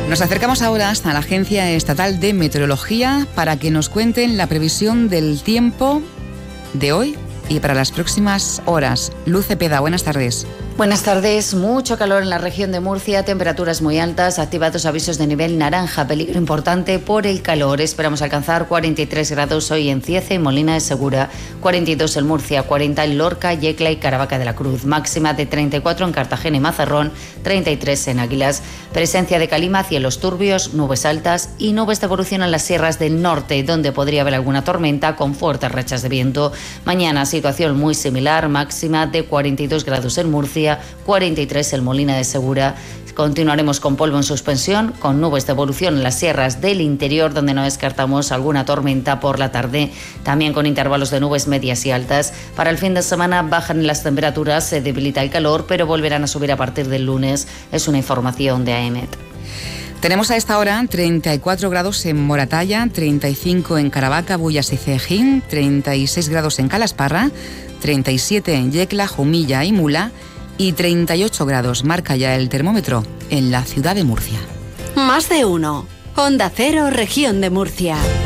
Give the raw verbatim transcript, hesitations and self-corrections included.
Nos acercamos ahora hasta la Agencia Estatal de Meteorología para que nos cuenten la previsión del tiempo de hoy y para las próximas horas. Luz Cepeda, buenas tardes. Buenas tardes. Mucho calor en la región de Murcia, temperaturas muy altas, activados avisos de nivel naranja, peligro importante por el calor. Esperamos alcanzar cuarenta y tres grados hoy en Cieza y Molina de Segura, cuarenta y dos en Murcia, cuarenta en Lorca, Yecla y Caravaca de la Cruz, máxima de treinta y cuatro en Cartagena y Mazarrón, treinta y tres en Águilas. Presencia de calima, cielos turbios, nubes altas y nubes de evolución en las sierras del norte, donde podría haber alguna tormenta con fuertes rachas de viento. Mañana situación muy similar, máxima de cuarenta y dos grados en Murcia, cuarenta y tres en Molina de Segura. Continuaremos con polvo en suspensión, con nubes de evolución en las sierras del interior, donde no descartamos alguna tormenta por la tarde, también con intervalos de nubes medias y altas. Para el fin de semana bajan las temperaturas, se debilita el calor, pero volverán a subir a partir del lunes. Es una información de AEMET. Tenemos a esta hora treinta y cuatro grados en Moratalla, treinta y cinco en Caravaca, Bullas y Cejín, treinta y seis grados en Calasparra, treinta y siete en Yecla, Jumilla y Mula y treinta y ocho grados marca ya el termómetro en la ciudad de Murcia. Más de uno. Onda Cero, región de Murcia.